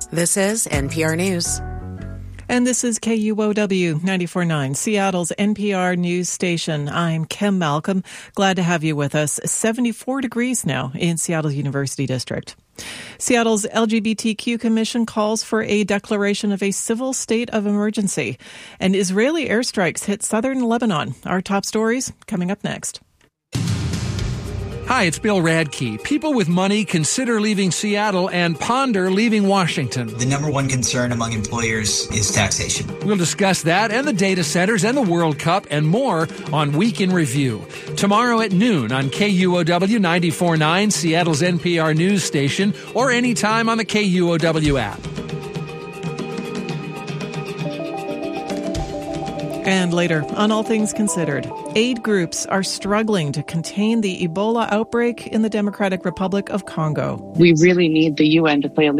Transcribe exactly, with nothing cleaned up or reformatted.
This is N P R News. And this is K U O W ninety-four point nine, Seattle's N P R news station. I'm Kim Malcolm. Glad to have you with us. seventy-four degrees now in Seattle University District. Seattle's L G B T Q Commission calls for a declaration of a civil state of emergency. And Israeli airstrikes hit southern Lebanon. Our top stories coming up next. Hi, it's Bill Radke. People with money consider leaving Seattle and ponder leaving Washington. The number one concern among employers is taxation. We'll discuss that and the data centers and the World Cup and more on Week in Review. Tomorrow at noon on K U O W ninety-four point nine, Seattle's N P R news station, or anytime on the K U O W app. And later, on All Things Considered, aid groups are struggling to contain the Ebola outbreak in the Democratic Republic of Congo. We really need the U N to play a